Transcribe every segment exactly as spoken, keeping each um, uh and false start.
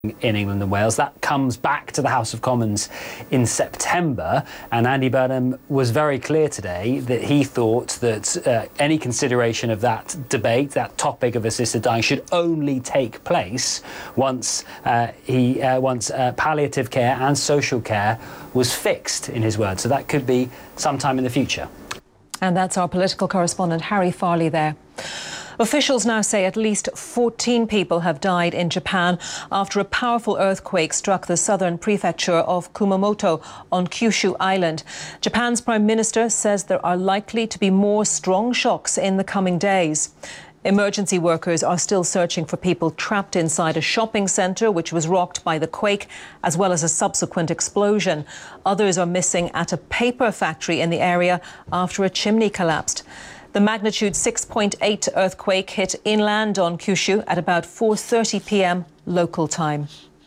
in England and Wales. That comes back to the House of Commons in September, and Andy Burnham was very clear today that he thought that uh, any consideration of that debate, that topic of assisted dying, should only take place once uh, he uh, once uh, palliative care and social care was fixed, in his words. So that could be sometime in the future. And that's our political correspondent Harry Farley there. Officials now say at least fourteen people have died in Japan after a powerful earthquake struck the southern prefecture of Kumamoto on Kyushu Island. Japan's Prime Minister says there are likely to be more strong shocks in the coming days. Emergency workers are still searching for people trapped inside a shopping centre which was rocked by the quake, as well as a subsequent explosion. Others are missing at a paper factory in the area after a chimney collapsed. The magnitude six point eight earthquake hit inland on Kyushu at about four thirty p m local time.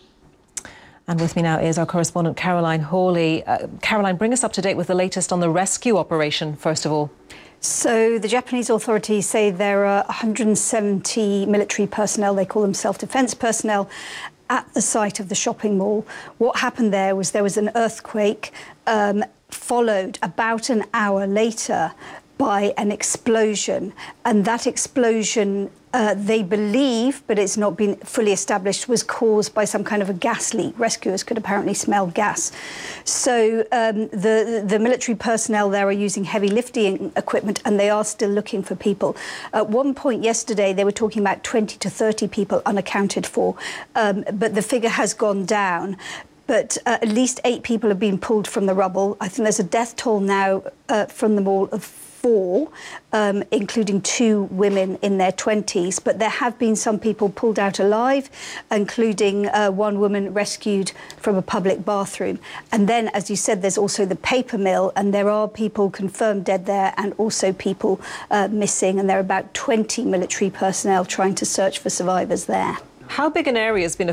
And with me now is our correspondent Caroline Hawley. Uh, Caroline, bring us up to date with the latest on the rescue operation, first of all. So the Japanese authorities say there are one hundred seventy military personnel, they call them self-defence personnel, at the site of the shopping mall. What happened there was there was an earthquake um, followed about an hour later by an explosion, and that explosion, uh, they believe, but it's not been fully established, was caused by some kind of a gas leak. Rescuers could apparently smell gas. So um, the, the military personnel there are using heavy lifting equipment, and they are still looking for people. At one point yesterday, they were talking about twenty to thirty people unaccounted for, um, but the figure has gone down. But uh, at least eight people have been pulled from the rubble. I think there's a death toll now uh, from the mall of four, um, including two women in their twenties. But there have been some people pulled out alive, including uh, one woman rescued from a public bathroom. And then, as you said, there's also the paper mill, and there are people confirmed dead there and also people uh, missing. And there are about twenty military personnel trying to search for survivors there. How big an area has been